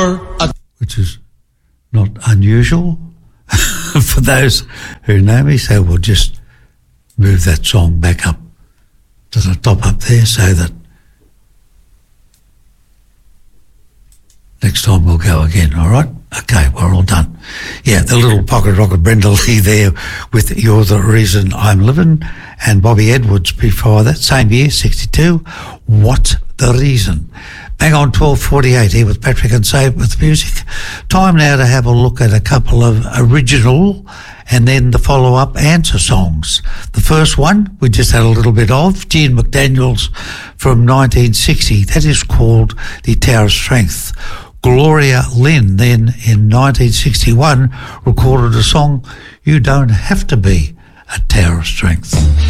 which is not unusual for those who know me, so we'll just move that song back up to the top up there so that next time we'll go again, all right? Okay, we're all done. Yeah, the little pocket rocket Brenda Lee there with You're the Reason I'm Living, and Bobby Edwards before that, same year, 62, What's the Reason? Bang on 12:48 here with Patrick and Save with music. Time now to have a look at a couple of original and then the follow-up answer songs. The first one we just had a little bit of, Gene McDaniels from 1960. That is called The Tower of Strength. Gloria Lynn then in 1961 recorded a song, You Don't Have to Be a Tower of Strength.